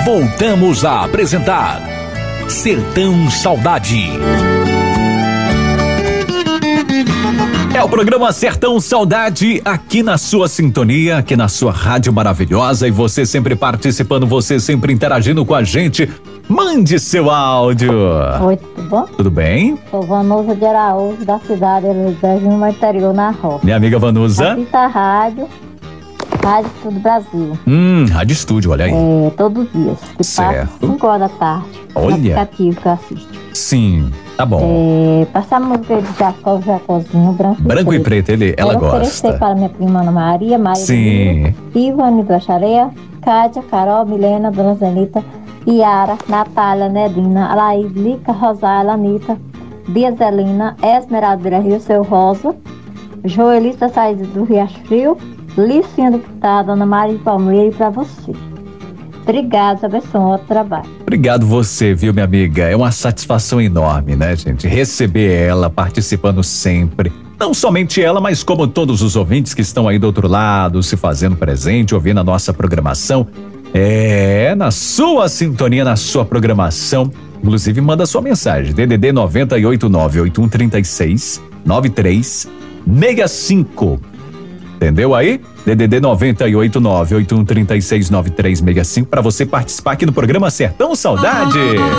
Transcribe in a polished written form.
Voltamos a apresentar Sertão Saudade. É o programa Sertão Saudade, aqui na sua sintonia, aqui na sua rádio maravilhosa, e você sempre participando, você sempre interagindo com a gente. Mande seu áudio. Oi, tudo bom? Tudo bem? Sou Vanusa de Araújo, da cidade de no interior, na roça. Minha amiga Vanusa. Aqui tá a Rádio Estúdio Brasil. Rádio Estúdio, olha aí. Todos os dias. Que certo. Passa 5 horas da tarde. Olha. No aplicativo que eu assisto. Sim, tá bom. Passar a música de Jacozinho, Branco e Preto, ela gosta. Oferecer para minha prima Ana Maria, Sim. Ivane do Achareia, Cádia, Carol, Milena, Dona Zenita, Yara, Natália, Nedina, Alaís, Lica, Rosália, Anitta, Bia Zelina, Esmeralda Rio, Seu Rosa, Joelista Saída do Riacho Frio, Licinha do Pitado, Ana Maria Palmeira, e pra você. Obrigada, abençoe o trabalho. Obrigado você, viu, minha amiga? É uma satisfação enorme, né, gente? Receber ela participando sempre. Não somente ela, mas como todos os ouvintes que estão aí do outro lado, se fazendo presente, ouvindo a nossa programação. Na sua sintonia, na sua programação. Inclusive, manda sua mensagem. DDD 989-8136-9365. Entendeu aí? DDD 989-8136-9365 para você participar aqui no programa Sertão Saudade.